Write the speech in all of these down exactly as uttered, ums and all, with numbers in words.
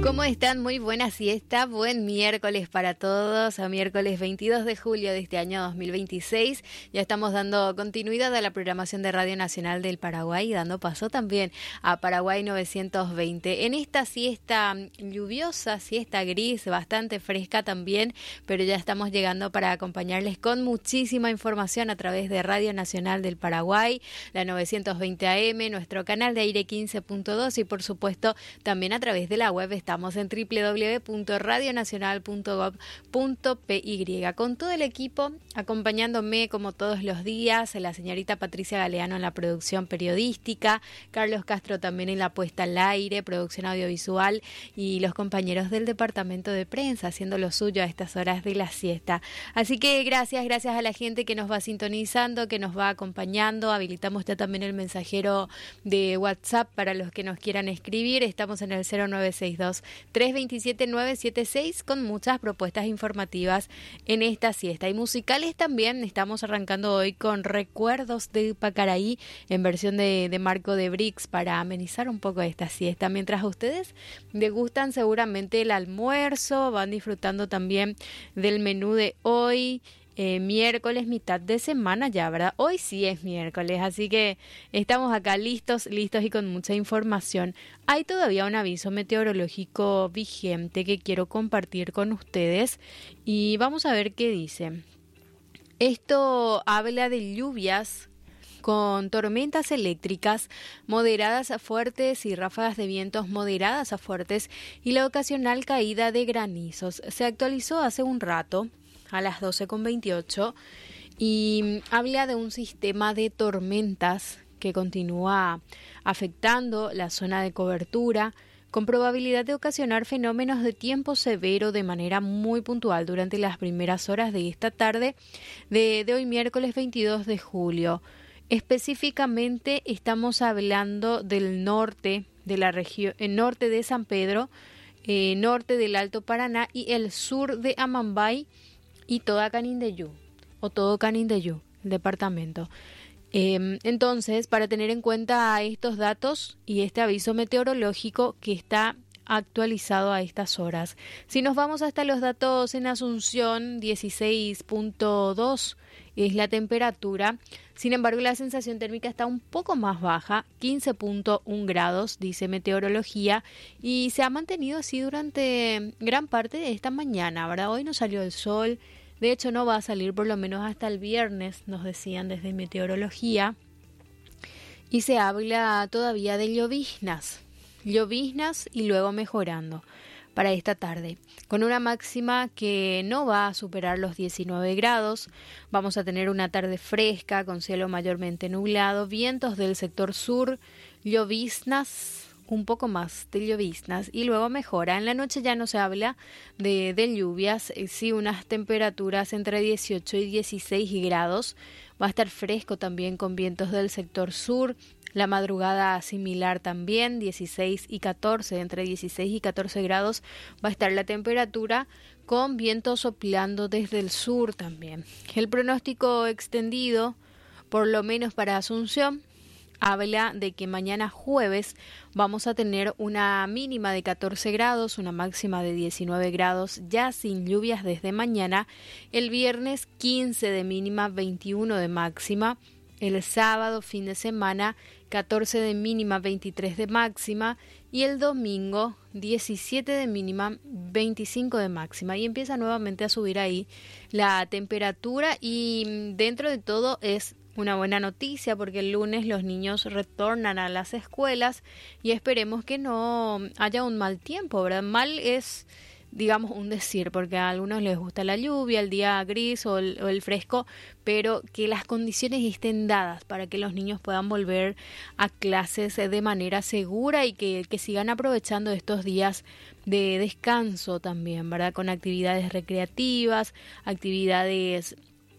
¿Cómo están? Muy buena siesta, buen miércoles para todos, a miércoles veintidós de julio de este año dos mil veintiséis. Ya estamos dando continuidad a la programación de Radio Nacional del Paraguay y dando paso también a Paraguay novecientos veinte. En esta siesta lluviosa, siesta gris, bastante fresca también, pero ya estamos llegando para acompañarles con muchísima información a través de Radio Nacional del Paraguay, la novecientos veinte A M, nuestro canal de aire quince punto dos y por supuesto también a través de la web. Estamos en doble u doble u doble u punto radio nacional punto gob punto pe y con todo el equipo acompañándome como todos los días, la señorita Patricia Galeano en la producción periodística, Carlos Castro también en la puesta al aire, producción audiovisual y los compañeros del departamento de prensa haciendo lo suyo a estas horas de la siesta. Así que gracias, gracias a la gente que nos va sintonizando, que nos va acompañando. Habilitamos ya también el mensajero de WhatsApp para los que nos quieran escribir. Estamos en el cero nueve seis dos, tres dos siete, nueve siete seis con muchas propuestas informativas en esta siesta. Y musicales también estamos arrancando hoy con Recuerdos de Pacaraí en versión de, de Marco de Brix para amenizar un poco esta siesta. Mientras ustedes degustan seguramente el almuerzo, van disfrutando también del menú de hoy. Eh, miércoles, mitad de semana ya, ¿verdad? Hoy sí es miércoles, así que estamos acá listos, listos y con mucha información. Hay todavía un aviso meteorológico vigente que quiero compartir con ustedes y vamos a ver qué dice. Esto habla de lluvias con tormentas eléctricas moderadas a fuertes y ráfagas de vientos moderadas a fuertes y la ocasional caída de granizos. Se actualizó hace un rato a las doce con veintiocho y habla de un sistema de tormentas que continúa afectando la zona de cobertura con probabilidad de ocasionar fenómenos de tiempo severo de manera muy puntual durante las primeras horas de esta tarde de, de hoy miércoles veintidós de julio. Específicamente estamos hablando del norte de la región, el norte de San Pedro, eh, norte del Alto Paraná y el sur de Amambay y toda Canindeyú, o todo Canindeyú, el departamento. Eh, entonces, para tener en cuenta estos datos y este aviso meteorológico que está actualizado a estas horas. Si nos vamos hasta los datos en Asunción, dieciséis punto dos es la temperatura. Sin embargo, la sensación térmica está un poco más baja, quince punto uno grados, dice meteorología, y se ha mantenido así durante gran parte de esta mañana, ¿verdad? Hoy no salió el sol, de hecho no va a salir por lo menos hasta el viernes, nos decían desde meteorología, y se habla todavía de lloviznas, lloviznas y luego mejorando para esta tarde, con una máxima que no va a superar los diecinueve grados. Vamos a tener una tarde fresca con cielo mayormente nublado, vientos del sector sur, lloviznas, un poco más de lloviznas y luego mejora. En la noche ya no se habla de, de lluvias, eh, sí unas temperaturas entre dieciocho y dieciséis grados. Va a estar fresco también con vientos del sector sur. La madrugada similar también, dieciséis y catorce, entre dieciséis y catorce grados va a estar la temperatura con viento soplando desde el sur también. El pronóstico extendido, por lo menos para Asunción, habla de que mañana jueves vamos a tener una mínima de catorce grados, una máxima de diecinueve grados, ya sin lluvias desde mañana. El viernes quince de mínima, veintiuno de máxima. El sábado, fin de semana, catorce de mínima, veintitrés de máxima. Y el domingo, diecisiete de mínima, veinticinco de máxima. Y empieza nuevamente a subir ahí la temperatura. Y dentro de todo es una buena noticia porque el lunes los niños retornan a las escuelas. Y esperemos que no haya un mal tiempo, ¿verdad? Mal es, digamos, un decir, porque a algunos les gusta la lluvia, el día gris o el, o el fresco, pero que las condiciones estén dadas para que los niños puedan volver a clases de manera segura y que, que sigan aprovechando estos días de descanso también, ¿verdad? Con actividades recreativas, actividades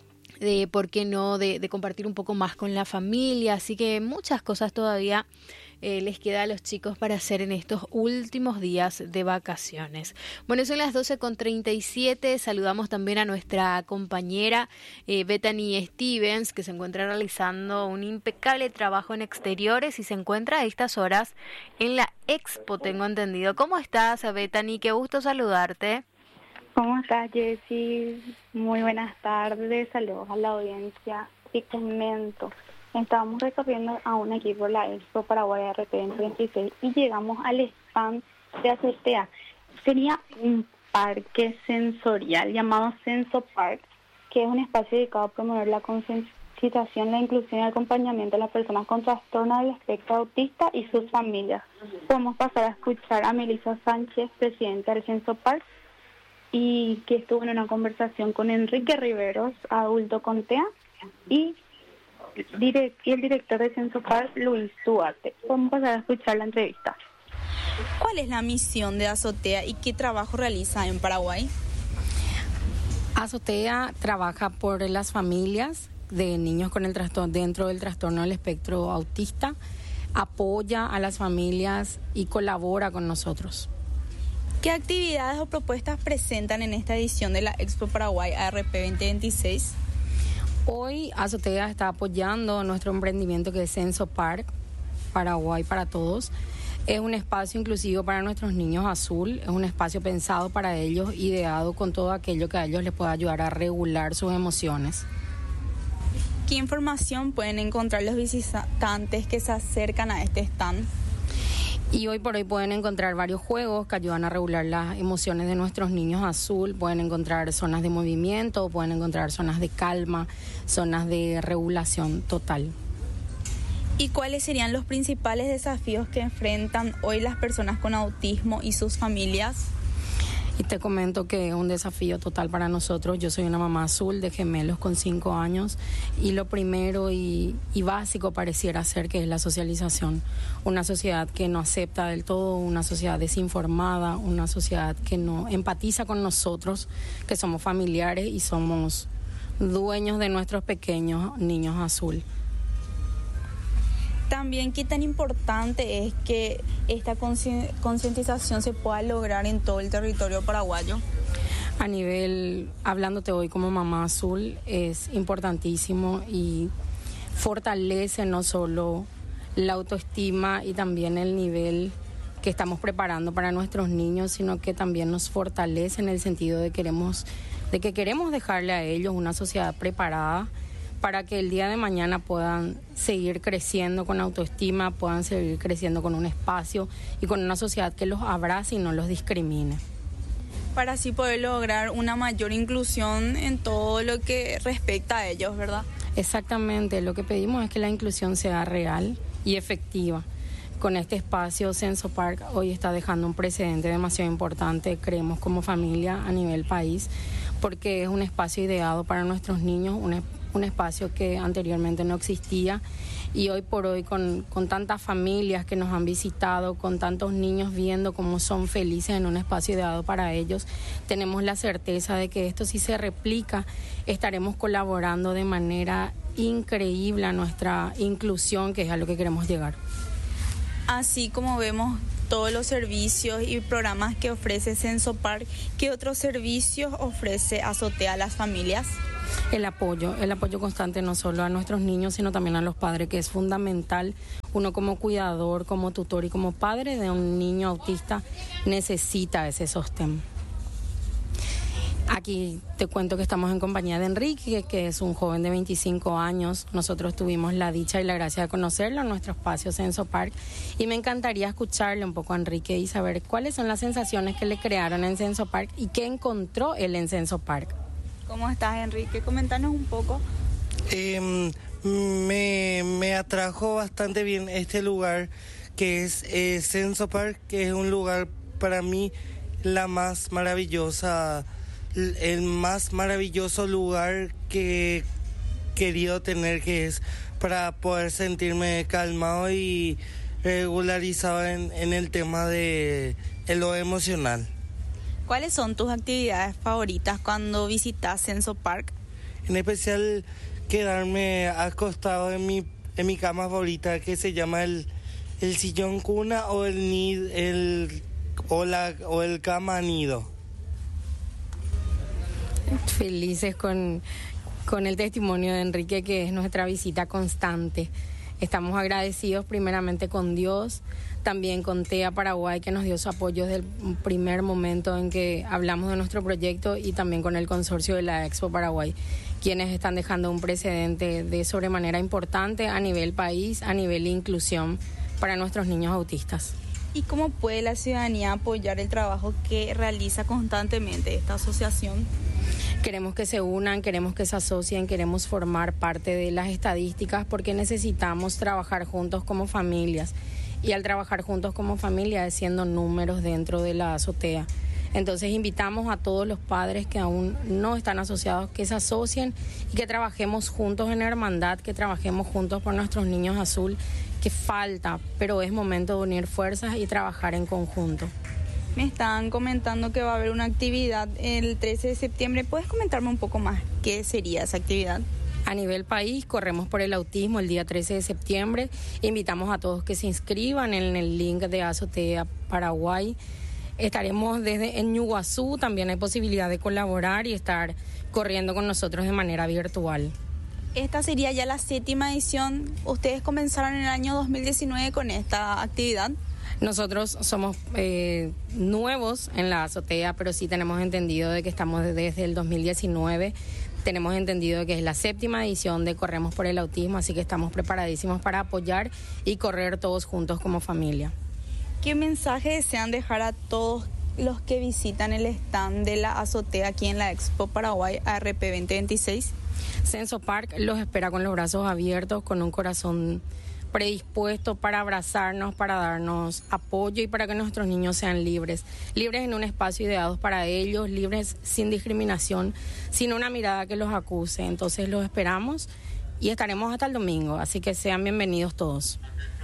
de, ¿por qué no?, de, de compartir un poco más con la familia, así que muchas cosas todavía eh, les queda a los chicos para hacer en estos últimos días de vacaciones. Bueno, son las doce con treinta y siete. Saludamos también a nuestra compañera eh, Bethany Stevens, que se encuentra realizando un impecable trabajo en exteriores y se encuentra a estas horas en la Expo, tengo entendido. ¿Cómo estás, Bethany? Qué gusto saludarte. ¿Cómo estás, Jessy? Muy buenas tardes, saludos a la audiencia. Y comento, estábamos recorriendo a un equipo de la Expo Paraguay R P veintiséis y llegamos al stand de Azotea. Sería un parque sensorial llamado Senso Park, que es un espacio dedicado a promover la concientización, la inclusión y el acompañamiento de las personas con trastorno del espectro autista y sus familias. Podemos pasar a escuchar a Melissa Sánchez, presidenta del Senso Park, y que estuvo en una conversación con Enrique Riveros, adulto con T E A, y, direct, y el director de Senso Park, Luis Duarte. Vamos a pasar a escuchar la entrevista. ¿Cuál es la misión de Azotea y qué trabajo realiza en Paraguay? Azotea trabaja por las familias de niños con el trastorno dentro del trastorno del espectro autista, apoya a las familias y colabora con nosotros. ¿Qué actividades o propuestas presentan en esta edición de la Expo Paraguay A R P veinte veintiséis? Hoy Azotea está apoyando nuestro emprendimiento que es Senso Park, Paraguay para Todos. Es un espacio inclusivo para nuestros niños azul, es un espacio pensado para ellos, ideado con todo aquello que a ellos les pueda ayudar a regular sus emociones. ¿Qué información pueden encontrar los visitantes que se acercan a este stand? Y hoy por hoy pueden encontrar varios juegos que ayudan a regular las emociones de nuestros niños azul. Pueden encontrar zonas de movimiento, pueden encontrar zonas de calma, zonas de regulación total. ¿Y cuáles serían los principales desafíos que enfrentan hoy las personas con autismo y sus familias? Y te comento que es un desafío total para nosotros. Yo soy una mamá azul de gemelos con cinco años y lo primero y, y básico pareciera ser que es la socialización. Una sociedad que no acepta del todo, una sociedad desinformada, una sociedad que no empatiza con nosotros, que somos familiares y somos dueños de nuestros pequeños niños azul. También, ¿qué tan importante es que esta concientización se pueda lograr en todo el territorio paraguayo? A nivel, hablándote hoy como mamá azul, es importantísimo y fortalece no solo la autoestima y también el nivel que estamos preparando para nuestros niños, sino que también nos fortalece en el sentido de, queremos, de que queremos dejarle a ellos una sociedad preparada para que el día de mañana puedan seguir creciendo con autoestima, puedan seguir creciendo con un espacio y con una sociedad que los abrace y no los discrimine. Para así poder lograr una mayor inclusión en todo lo que respecta a ellos, ¿verdad? Exactamente, lo que pedimos es que la inclusión sea real y efectiva. Con este espacio, Senso Park hoy está dejando un precedente demasiado importante, creemos como familia a nivel país, porque es un espacio ideado para nuestros niños, un espacio un espacio que anteriormente no existía y hoy por hoy con, con tantas familias que nos han visitado, con tantos niños viendo cómo son felices en un espacio ideado para ellos, tenemos la certeza de que esto si se replica, estaremos colaborando de manera increíble a nuestra inclusión, que es a lo que queremos llegar. Así como vemos todos los servicios y programas que ofrece Senso Park, ¿qué otros servicios ofrece Azotea a las familias? El apoyo, el apoyo constante no solo a nuestros niños, sino también a los padres, que es fundamental. Uno como cuidador, como tutor y como padre de un niño autista necesita ese sostén. Aquí te cuento que estamos en compañía de Enrique, que es un joven de veinticinco años. Nosotros tuvimos la dicha y la gracia de conocerlo en nuestro espacio Senso Park y me encantaría escucharle un poco a Enrique y saber cuáles son las sensaciones que le crearon en Senso Park y qué encontró él en Senso Park. ¿Cómo estás, Enrique? Coméntanos un poco. Eh, me, me atrajo bastante bien este lugar que es eh, Senso Park, que es un lugar para mí la más maravillosa, el más maravilloso lugar que he querido tener, que es para poder sentirme calmado y regularizado en, en el tema de en lo emocional. ¿Cuáles son tus actividades favoritas cuando visitas Senso Park? En especial quedarme acostado en mi en mi cama favorita, que se llama el el sillón cuna o el nido, el, o, la, o el cama nido. Felices con, con el testimonio de Enrique, que es nuestra visita constante. Estamos agradecidos primeramente con Dios, también con T E A Paraguay, que nos dio su apoyo desde el primer momento en que hablamos de nuestro proyecto, y también con el consorcio de la Expo Paraguay, quienes están dejando un precedente de sobremanera importante a nivel país, a nivel inclusión para nuestros niños autistas. ¿Y cómo puede la ciudadanía apoyar el trabajo que realiza constantemente esta asociación? Queremos que se unan, queremos que se asocien, queremos formar parte de las estadísticas, porque necesitamos trabajar juntos como familias. Y al trabajar juntos como familia es siendo números dentro de la azotea. Entonces invitamos a todos los padres que aún no están asociados, que se asocien y que trabajemos juntos en hermandad, que trabajemos juntos por nuestros niños azul, que falta, pero es momento de unir fuerzas y trabajar en conjunto. Me están comentando que va a haber una actividad el trece de septiembre. ¿Puedes comentarme un poco más qué sería esa actividad? A nivel país, corremos por el autismo el día trece de septiembre. Invitamos a todos que se inscriban en el link de Azotea Paraguay. Estaremos desde en Ñuguazú, también hay posibilidad de colaborar y estar corriendo con nosotros de manera virtual. Esta sería ya la séptima edición. Ustedes comenzaron en el año dos mil diecinueve con esta actividad. Nosotros somos eh, nuevos en la azotea, pero sí tenemos entendido de que estamos desde el dos mil diecinueve. Tenemos entendido de que es la séptima edición de Corremos por el Autismo, así que estamos preparadísimos para apoyar y correr todos juntos como familia. ¿Qué mensaje desean dejar a todos los que visitan el stand de la azotea aquí en la Expo Paraguay A R P veinte veintiséis? Censo Park los espera con los brazos abiertos, con un corazón predispuesto para abrazarnos, para darnos apoyo y para que nuestros niños sean libres, libres en un espacio ideado para ellos, libres sin discriminación, sin una mirada que los acuse. Entonces los esperamos y estaremos hasta el domingo, así que sean bienvenidos todos.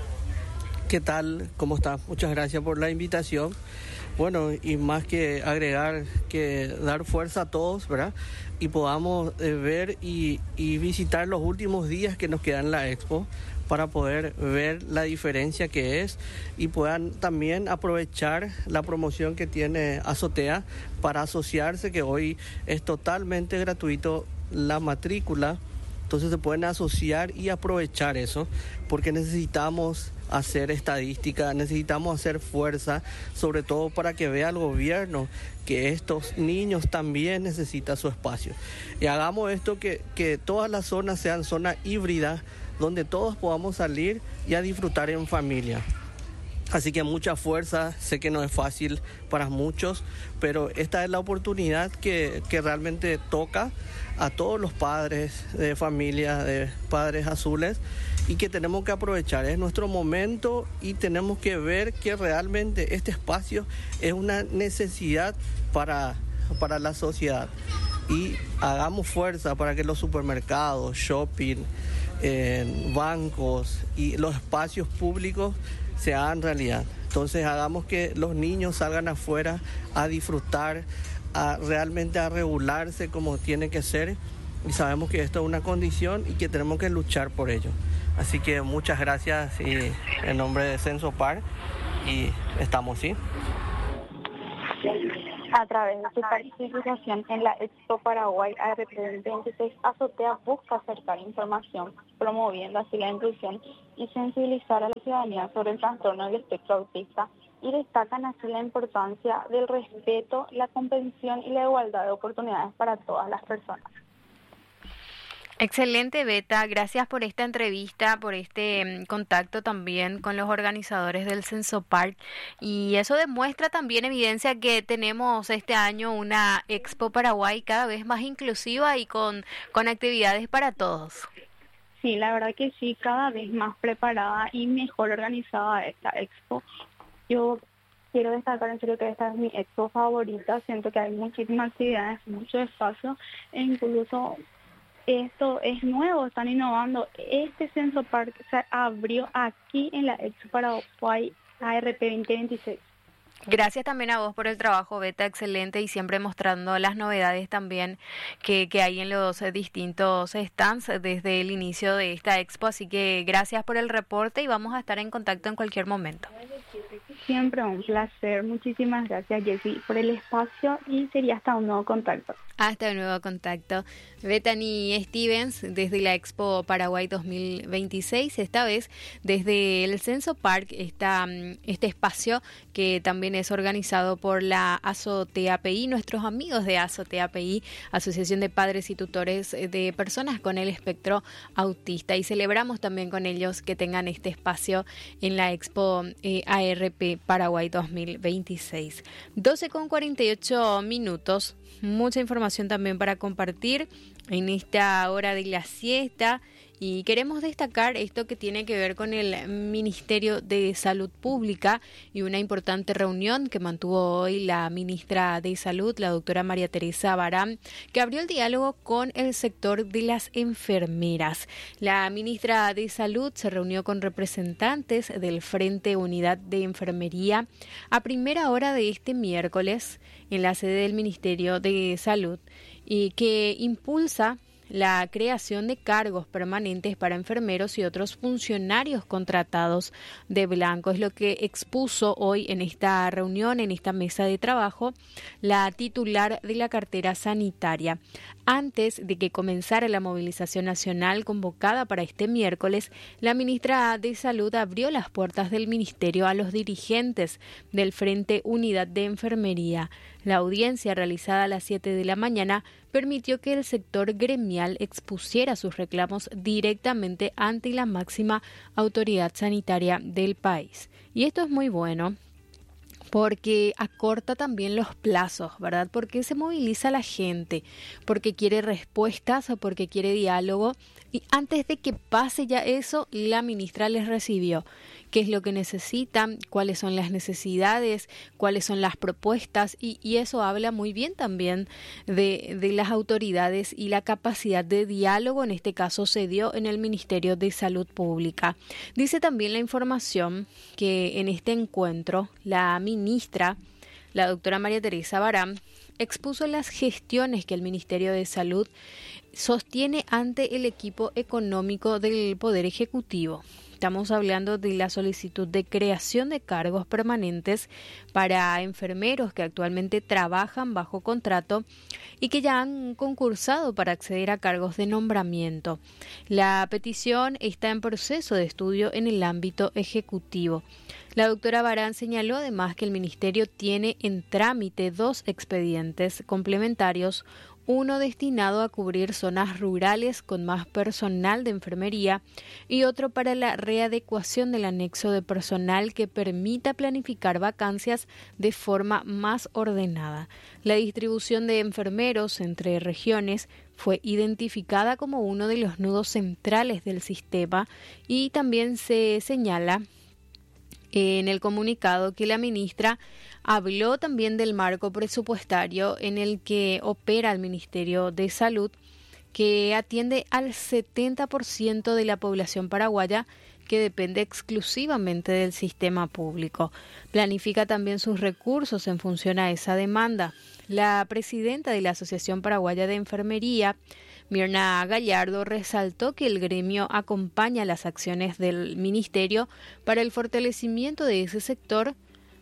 ¿Qué tal? ¿Cómo estás? Muchas gracias por la invitación. Bueno, y más que agregar, que dar fuerza a todos, ¿verdad? Y podamos eh, ver y, y visitar los últimos días que nos quedan en la Expo, para poder ver la diferencia que es y puedan también aprovechar la promoción que tiene Azotea para asociarse, que hoy es totalmente gratuito la matrícula. Entonces se pueden asociar y aprovechar eso, porque necesitamos hacer estadística, necesitamos hacer fuerza, sobre todo para que vea el gobierno que estos niños también necesitan su espacio. Y hagamos esto, que, que todas las zonas sean zonas híbridas, donde todos podamos salir y a disfrutar en familia. Así que mucha fuerza, sé que no es fácil para muchos, pero esta es la oportunidad que, que realmente toca a todos los padres de familia, de padres azules, y que tenemos que aprovechar. Es nuestro momento y tenemos que ver que realmente este espacio es una necesidad para, para la sociedad. Y hagamos fuerza para que los supermercados, shopping, eh, bancos y los espacios públicos se hagan realidad. Entonces hagamos que los niños salgan afuera a disfrutar, a realmente a regularse como tiene que ser, y sabemos que esto es una condición y que tenemos que luchar por ello. Así que muchas gracias y en nombre de Censo Park, y estamos, ¿sí? A través de su participación en la Expo Paraguay A R P veinte veintiséis, Azotea busca acercar información, promoviendo así la inclusión y sensibilizar a la ciudadanía sobre el trastorno del espectro autista, y destacan así la importancia del respeto, la comprensión y la igualdad de oportunidades para todas las personas. Excelente, Beta. Gracias por esta entrevista, por este contacto también con los organizadores del Censo Park. Y eso demuestra también, evidencia que tenemos este año una Expo Paraguay cada vez más inclusiva y con, con actividades para todos. Sí, la verdad que sí, cada vez más preparada y mejor organizada esta Expo. Yo quiero destacar en serio que esta es mi Expo favorita. Siento que hay muchísimas actividades, mucho espacio, e incluso esto es nuevo, están innovando. Este Censo Park se abrió aquí en la Expo Paraguay A R P veinte veintiséis. Gracias también a vos por el trabajo, Beta, excelente, y siempre mostrando las novedades también que, que hay en los distintos stands desde el inicio de esta expo, así que gracias por el reporte y vamos a estar en contacto en cualquier momento. Siempre un placer, muchísimas gracias, Jessy, por el espacio y sería hasta un nuevo contacto. Hasta un nuevo contacto. Bethany Stevens desde la Expo Paraguay dos mil veintiséis, esta vez desde el Censo Park, esta, este espacio que también es organizado por la ASO-TAPI, nuestros amigos de ASO-TAPI, Asociación de Padres y Tutores de Personas con el Espectro Autista, y celebramos también con ellos que tengan este espacio en la Expo eh, A R P Paraguay dos mil veintiséis. doce con cuarenta y ocho minutos, mucha información también para compartir en esta hora de la siesta, y queremos destacar esto que tiene que ver con el Ministerio de Salud Pública y una importante reunión que mantuvo hoy la ministra de Salud, la doctora María Teresa Barán, que abrió el diálogo con el sector de las enfermeras. La ministra de Salud se reunió con representantes del Frente Unidad de Enfermería a primera hora de este miércoles en la sede del Ministerio de Salud, y que impulsa la creación de cargos permanentes para enfermeros y otros funcionarios contratados de blanco. Es lo que expuso hoy en esta reunión, en esta mesa de trabajo, la titular de la cartera sanitaria. Antes de que comenzara la movilización nacional convocada para este miércoles, la ministra de Salud abrió las puertas del ministerio a los dirigentes del Frente Unidad de Enfermería. La audiencia, realizada a las siete de la mañana, permitió que el sector gremial expusiera sus reclamos directamente ante la máxima autoridad sanitaria del país. Y esto es muy bueno, porque acorta también los plazos, ¿verdad? Porque se moviliza la gente, porque quiere respuestas o porque quiere diálogo. Y antes de que pase ya eso, la ministra les recibió. ¿Qué es lo que necesitan? ¿Cuáles son las necesidades? ¿Cuáles son las propuestas? Y, y eso habla muy bien también de, de las autoridades y la capacidad de diálogo. En este caso se dio en el Ministerio de Salud Pública. Dice también la información que en este encuentro la ministra, la doctora María Teresa Barán, expuso las gestiones que el Ministerio de Salud sostiene ante el equipo económico del Poder Ejecutivo. Estamos hablando de la solicitud de creación de cargos permanentes para enfermeros que actualmente trabajan bajo contrato y que ya han concursado para acceder a cargos de nombramiento. La petición está en proceso de estudio en el ámbito ejecutivo. La doctora Barán señaló además que el Ministerio tiene en trámite dos expedientes complementarios, uno destinado a cubrir zonas rurales con más personal de enfermería y otro para la readecuación del anexo de personal que permita planificar vacancias de forma más ordenada. La distribución de enfermeros entre regiones fue identificada como uno de los nudos centrales del sistema, y también se señala en el comunicado que la ministra habló también del marco presupuestario en el que opera el Ministerio de Salud, que atiende al setenta por ciento de la población paraguaya que depende exclusivamente del sistema público. Planifica también sus recursos en función a esa demanda. La presidenta de la Asociación Paraguaya de Enfermería, Mirna Gallardo, resaltó que el gremio acompaña las acciones del Ministerio para el fortalecimiento de ese sector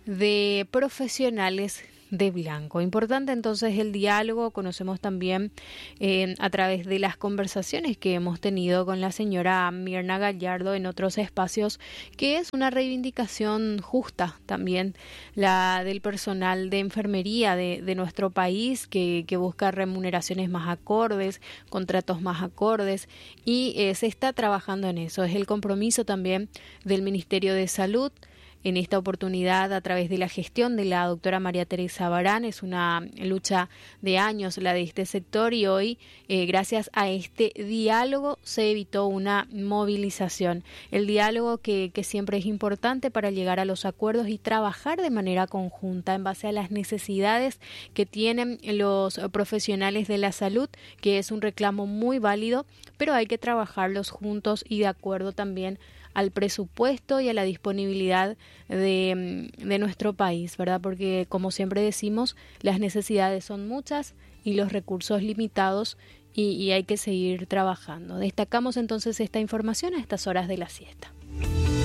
de profesionales de blanco. Importante entonces el diálogo. Conocemos también eh, a través de las conversaciones que hemos tenido con la señora Mirna Gallardo en otros espacios, que es una reivindicación justa también la del personal de enfermería de, de nuestro país, que, que busca remuneraciones más acordes, contratos más acordes, y eh, se está trabajando en eso. Es el compromiso también del Ministerio de Salud. En esta oportunidad, a través de la gestión de la doctora María Teresa Barán, es una lucha de años la de este sector, y hoy, eh, gracias a este diálogo, se evitó una movilización. El diálogo que, que siempre es importante para llegar a los acuerdos y trabajar de manera conjunta en base a las necesidades que tienen los profesionales de la salud, que es un reclamo muy válido, pero hay que trabajarlos juntos y de acuerdo también al presupuesto y a la disponibilidad de, de nuestro país, ¿verdad? Porque, como siempre decimos, las necesidades son muchas y los recursos limitados y, y hay que seguir trabajando. Destacamos entonces esta información a estas horas de la siesta.